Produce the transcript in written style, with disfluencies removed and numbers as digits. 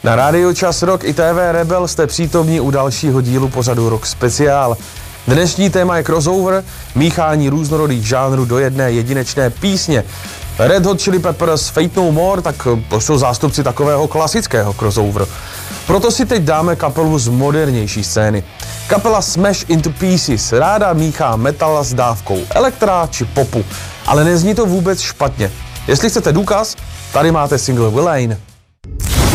Na rádiu Čas Rock i TV Rebel jste přítomní u dalšího dílu pořadu Rock Speciál. Dnešní téma je crossover, míchání různorodých žánrů do jedné jedinečné písně. Red Hot Chili Peppers, Fate No More, tak to jsou zástupci takového klasického crossover. Proto si teď dáme kapelu z modernější scény. Kapela Smash Into Pieces ráda míchá metal s dávkou elektra či popu, ale nezní to vůbec špatně. Jestli chcete důkaz, tady máte single Villain.